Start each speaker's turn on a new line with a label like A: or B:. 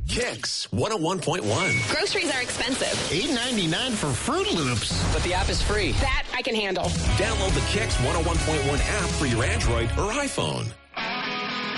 A: Kicks 101.1.
B: Groceries are expensive.
C: $8.99 for Fruit Loops.
D: But the app is free.
B: That I can handle.
A: Download the Kicks 101.1 app for your Android or iPhone.